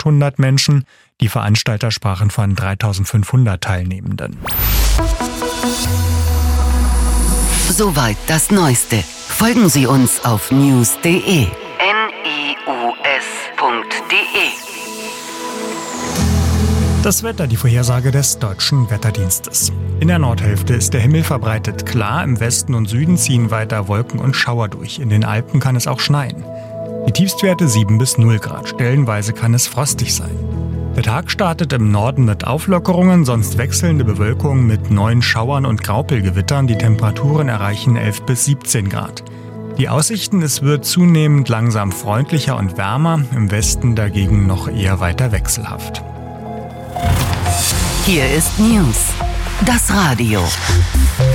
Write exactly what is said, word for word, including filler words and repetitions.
achthundert Menschen. Die Veranstalter sprachen von dreitausendfünfhundert Teilnehmenden. Soweit das Neueste. Folgen Sie uns auf news punkt de. N I U S punkt de. Das Wetter, die Vorhersage des Deutschen Wetterdienstes. In der Nordhälfte ist der Himmel verbreitet klar, im Westen und Süden ziehen weiter Wolken und Schauer durch. In den Alpen kann es auch schneien. Die Tiefstwerte sieben bis null Grad, stellenweise kann es frostig sein. Der Tag startet im Norden mit Auflockerungen, sonst wechselnde Bewölkung mit neuen Schauern und Graupelgewittern. Die Temperaturen erreichen elf bis siebzehn Grad. Die Aussichten, es wird zunehmend langsam freundlicher und wärmer, im Westen dagegen noch eher weiter wechselhaft. Hier ist News, das Radio.